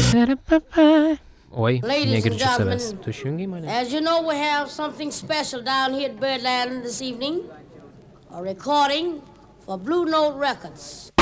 Oi, Ladies tinha que and te saber. gentlemen, Tu xingi, mano. as you know, we have something special down here at Birdland this evening. A recording for Blue Note Records.